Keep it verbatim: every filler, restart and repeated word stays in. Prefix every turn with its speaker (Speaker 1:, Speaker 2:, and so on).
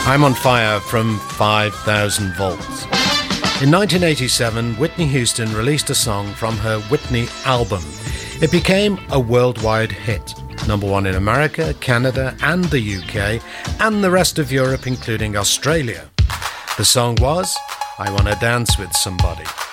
Speaker 1: I'm on Fire from five thousand volts. In nineteen eighty-seven, Whitney Houston released a song from her Whitney album. It became a worldwide hit, number one in America, Canada and the U K, and the rest of Europe, including Australia. The song was I Wanna Dance With Somebody.